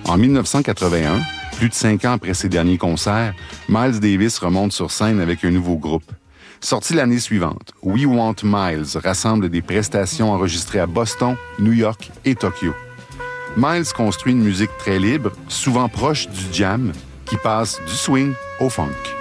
En 1981, plus de 5 ans après ses derniers concerts, Miles Davis remonte sur scène avec un nouveau groupe. Sorti l'année suivante, We Want Miles rassemble des prestations enregistrées à Boston, New York et Tokyo. Miles construit une musique très libre, souvent proche du jam, qui passe du swing au funk.